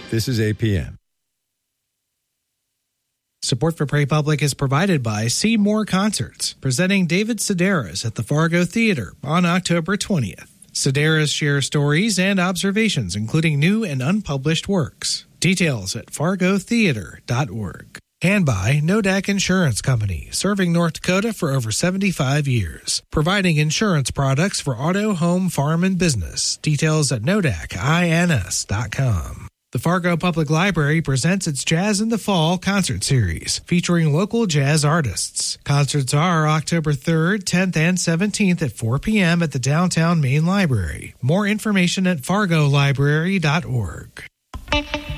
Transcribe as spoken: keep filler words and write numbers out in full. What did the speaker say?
This is A P M. Support for Pray Public is provided by See More Concerts, presenting David Sedaris at the Fargo Theater on October twentieth. Sedaris shares stories and observations, including new and unpublished works. Details at fargo theater dot org. And by Nodak Insurance Company, serving North Dakota for over seventy-five years, providing insurance products for auto, home, farm, and business. Details at nodak ins dot com. The Fargo Public Library presents its Jazz in the Fall concert series, featuring local jazz artists. Concerts are October third, tenth, and seventeenth at four p.m. at the downtown Main Library. More information at fargo library dot org.